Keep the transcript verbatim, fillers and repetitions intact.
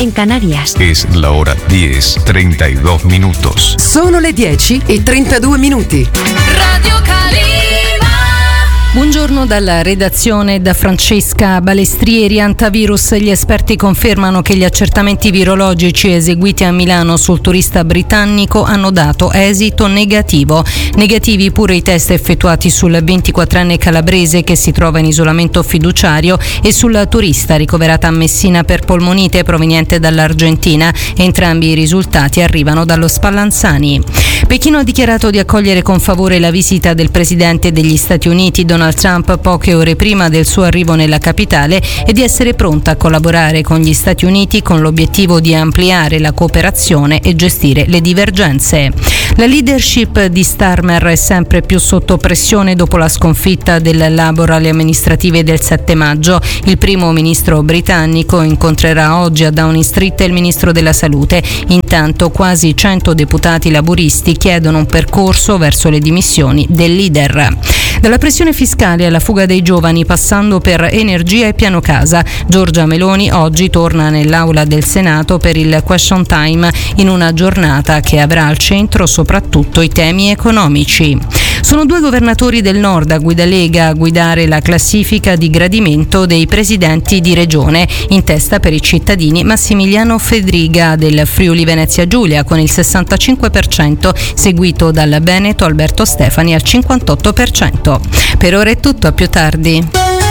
en Canarias. Es la hora diez, treinta y dos minutos. Sono le dieci e trentadue minuti. Radio Calima. Buongiorno dalla redazione, da Francesca Balestrieri. Antivirus: gli esperti confermano che gli accertamenti virologici eseguiti a Milano sul turista britannico hanno dato esito negativo. Negativi pure i test effettuati sul ventiquattrenne calabrese che si trova in isolamento fiduciario e sul turista ricoverata a Messina per polmonite proveniente dall'Argentina. Entrambi i risultati arrivano dallo Spallanzani. Pechino ha dichiarato di accogliere con favore la visita del presidente degli Stati Uniti Donald Trump poche ore prima del suo arrivo nella capitale e di essere pronta a collaborare con gli Stati Uniti con l'obiettivo di ampliare la cooperazione e gestire le divergenze. La leadership di Starmer è sempre più sotto pressione dopo la sconfitta del Labour alle amministrative del sette maggio. Il primo ministro britannico incontrerà oggi a Downing Street il ministro della Salute. Intanto quasi cento deputati laburisti chiedono un percorso verso le dimissioni del leader. Dalla pressione fiscale alla fuga dei giovani, passando per energia e piano casa, Giorgia Meloni oggi torna nell'aula del Senato per il question time, in una giornata che avrà al centro soprattutto i temi economici. Sono due governatori del nord a guida Lega a guidare la classifica di gradimento dei presidenti di regione. In testa per i cittadini Massimiliano Fedriga del Friuli Venezia Giulia con il sessantacinque per cento, seguito dal Veneto Alberto Stefani al cinquantotto per cento. Per ora è tutto, a più tardi.